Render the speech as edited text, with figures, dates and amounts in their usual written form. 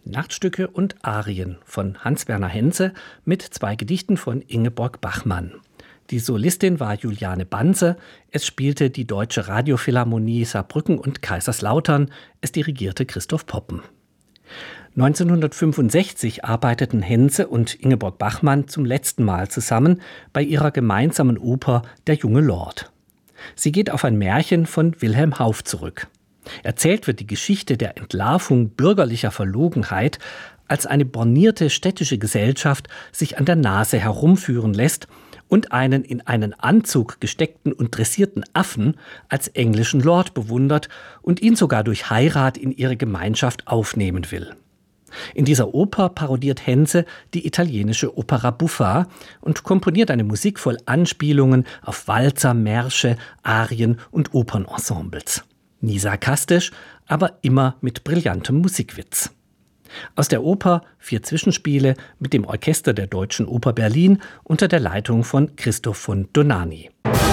Nachtstücke und Arien von Hans-Werner Henze mit 2 Gedichten von Ingeborg Bachmann. Die Solistin war Juliane Banse, es spielte die Deutsche Radiophilharmonie Saarbrücken und Kaiserslautern, es dirigierte Christoph Poppen. 1965 arbeiteten Henze und Ingeborg Bachmann zum letzten Mal zusammen bei ihrer gemeinsamen Oper Der junge Lord. Sie geht auf ein Märchen von Wilhelm Hauff zurück. Erzählt wird die Geschichte der Entlarvung bürgerlicher Verlogenheit, als eine bornierte städtische Gesellschaft sich an der Nase herumführen lässt und einen in einen Anzug gesteckten und dressierten Affen als englischen Lord bewundert und ihn sogar durch Heirat in ihre Gemeinschaft aufnehmen will. In dieser Oper parodiert Henze die italienische Opera Buffa und komponiert eine Musik voll Anspielungen auf Walzer, Märsche, Arien und Opernensembles. Nie sarkastisch, aber immer mit brillantem Musikwitz. Aus der Oper 4 Zwischenspiele mit dem Orchester der Deutschen Oper Berlin unter der Leitung von Christoph von Donani.